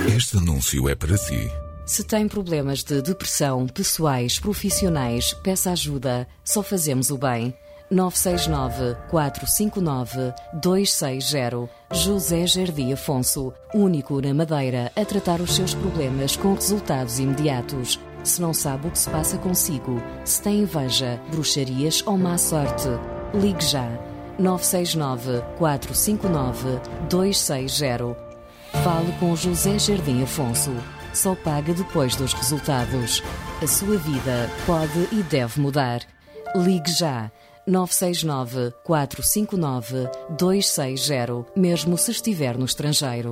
Este anúncio é para si. Se tem problemas de depressão, pessoais, profissionais, peça ajuda. Só fazemos o bem. 969-459-260. José Jardim Afonso, único na Madeira a tratar os seus problemas com resultados imediatos. Se não sabe o que se passa consigo, se tem inveja, bruxarias ou má sorte, ligue já. 969-459-260. Fale com José Jardim Afonso. Só paga depois dos resultados. A sua vida pode e deve mudar. Ligue já. 969-459-260, mesmo se estiver no estrangeiro.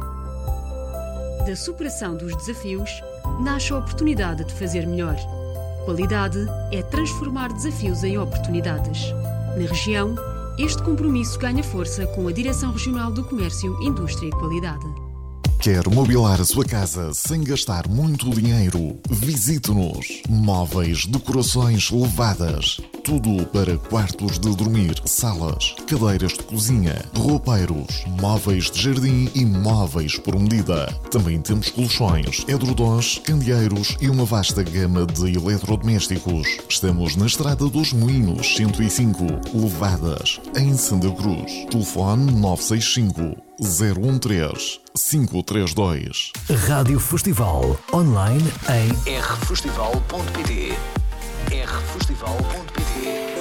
Da superação dos desafios, nasce a oportunidade de fazer melhor. Qualidade é transformar desafios em oportunidades. Na região, este compromisso ganha força com a Direção Regional do Comércio, Indústria e Qualidade. Quer mobilar a sua casa sem gastar muito dinheiro? Visite-nos. Móveis, decorações levadas. Tudo para quartos de dormir, salas, cadeiras de cozinha, roupeiros, móveis de jardim e móveis por medida. Também temos colchões, edredons, candeeiros e uma vasta gama de eletrodomésticos. Estamos na Estrada dos Moinhos, 105, Levadas, em Santa Cruz. Telefone 965 013 532. Rádio Festival online em rfestival.pt. rfestival.pt.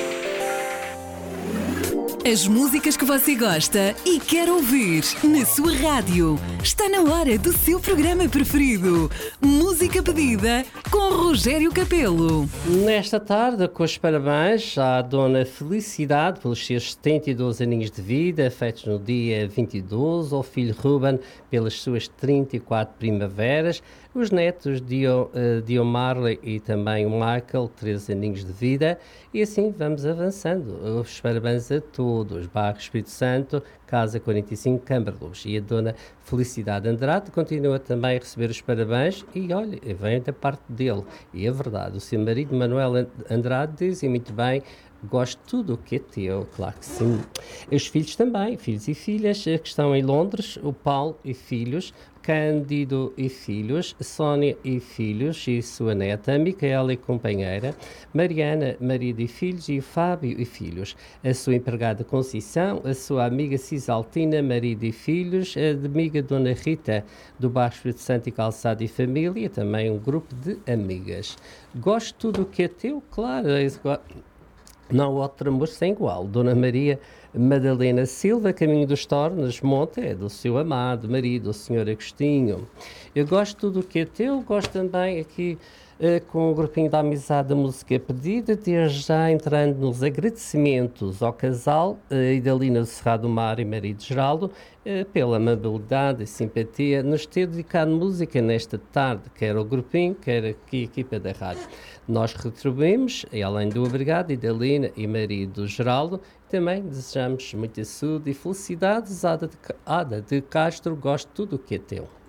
As músicas que você gosta e quer ouvir na sua rádio. Está na hora do seu programa preferido. Música pedida com Rogério Capelo. Nesta tarde, com os parabéns à Dona Felicidade pelos seus 72 aninhos de vida, feitos no dia 22, ao filho Ruben pelas suas 34 primaveras, os netos Dio Marley e também o Michael, 13 aninhos de vida, e assim vamos avançando. Os parabéns a todos. Bairro Espírito Santo, Casa 45, Câmara Luz. E a Dona Felicidade Andrade continua também a receber os parabéns e, olha, vem da parte dele. E é verdade, o seu marido Manuel Andrade diz, e muito bem, gosto de tudo o que é teu, claro que sim. Os filhos também, filhos e filhas que estão em Londres, o Paulo e filhos, Cândido e filhos, Sónia e filhos e sua neta, Micaela e companheira, Mariana, marido e filhos e o Fábio e filhos, a sua empregada Conceição, a sua amiga Cisaltina, marido e filhos, a amiga Dona Rita, do Bairro Espírito Santo e Calçado e Família, também um grupo de amigas. Gosto de tudo o que é teu, claro, não outro amor sem igual. Dona Maria Madalena Silva, Caminho dos Tornos, Monte, é do seu amado marido, o Sr. Agostinho. Eu gosto de tudo o que é teu, gosto também aqui com o grupinho da amizade da música pedida, desde já entrando nos agradecimentos ao casal Idalina do Cerrado do Mar e marido Geraldo, pela amabilidade e simpatia nos ter dedicado música nesta tarde, quer o grupinho, quer aqui a equipa da rádio. Nós retribuímos, e além do obrigado, Idalina e marido Geraldo, também desejamos muita saúde e felicidades. Ada de Castro, gosto de tudo o que é teu.